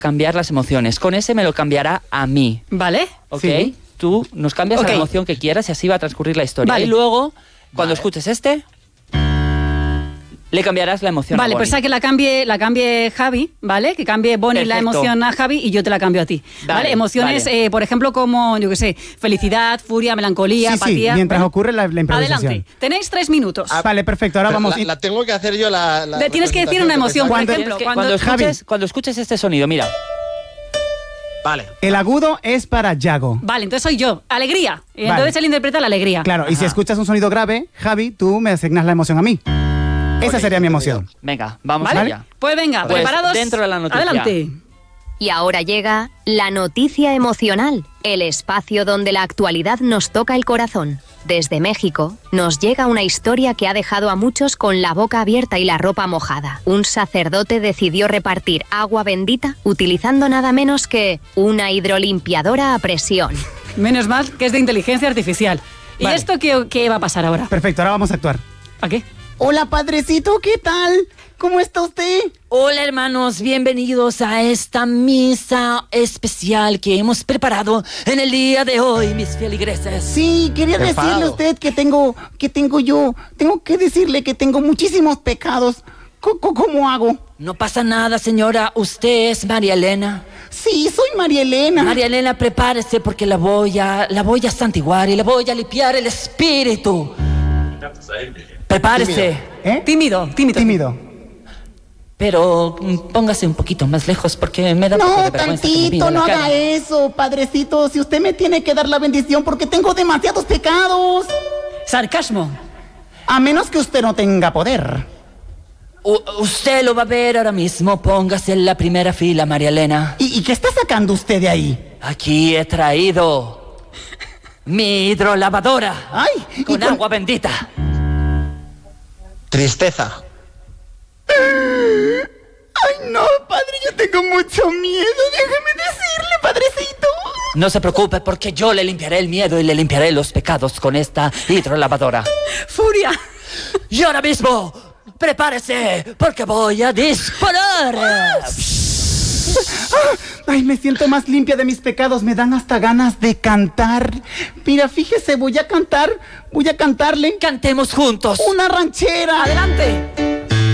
cambiar las emociones. Con ese me lo cambiará a mí. ¿Vale? ¿Ok? Sí. Tú nos cambias la emoción que quieras y así va a transcurrir la historia. Vale. Y luego, cuando escuches le cambiarás la emoción a Vale, Bonnie. pues que la cambie Javi, ¿vale? Que cambie Bonnie la Perfecto. emoción a Javi y yo te la cambio a ti. ¿Vale? Emociones, vale. por ejemplo, como, yo qué sé, felicidad, furia, melancolía, Sí, apatía. mientras Bueno, ocurre la improvisación. adelante. Tenéis 3 minutos. Vale, perfecto. Ahora vamos. La tengo que hacer yo la Tienes que decir una emoción, por representación ejemplo. Cuando escuches este sonido, mira. Vale. El agudo es para Yago. Vale, entonces soy yo. Alegría. Y Vale. entonces él interpreta la alegría. Claro, y si escuchas un sonido grave, Javi, tú me asignas la emoción a mí. Esa sería mi emoción. Venga, vamos ¿Vale? allá. Pues venga, Pues preparados. dentro de la noticia. Adelante. Y ahora llega la noticia emocional, el espacio donde la actualidad nos toca el corazón. Desde México nos llega una historia que ha dejado a muchos con la boca abierta y la ropa mojada. Un sacerdote decidió repartir agua bendita utilizando nada menos que una hidrolimpiadora a presión. Menos mal que es de inteligencia artificial. ¿Y Vale. esto qué va a pasar ahora? Perfecto, ahora vamos a actuar. ¿A qué? Hola, padrecito, ¿qué tal? ¿Cómo está usted? Hola hermanos, bienvenidos a esta misa especial que hemos preparado en el día de hoy, mis feligreses. Sí, quería decirle Enfadado. a usted tengo que decirle que tengo muchísimos pecados. ¿Cómo hago? No pasa nada, señora, usted es María Elena. Sí, soy María Elena. María Elena, prepárese porque la voy a santiguar y le voy a limpiar el espíritu. Prepárese. ¿Eh? Tímido. Tímido. Pero póngase un poquito más lejos porque me da un poco No, de vergüenza que me mire tantito, la no cara. haga eso, padrecito. Si usted me tiene que dar la bendición porque tengo demasiados pecados. Sarcasmo. A menos que usted no tenga poder. Usted lo va a ver ahora mismo. Póngase en la primera fila, María Elena. ¿Y qué está sacando usted de ahí? Aquí he traído mi hidrolavadora. Ay, con agua bendita. Tristeza. Ay, no, padre, yo tengo mucho miedo. Déjeme decirle, padrecito. No se preocupe porque yo le limpiaré el miedo y le limpiaré los pecados con esta hidrolavadora. Furia. Y ahora mismo, prepárese porque voy a disparar. Ay, me siento más limpia de mis pecados. Me dan hasta ganas de cantar. Mira, fíjese, voy a cantarle Cantemos juntos. una ranchera. Adelante.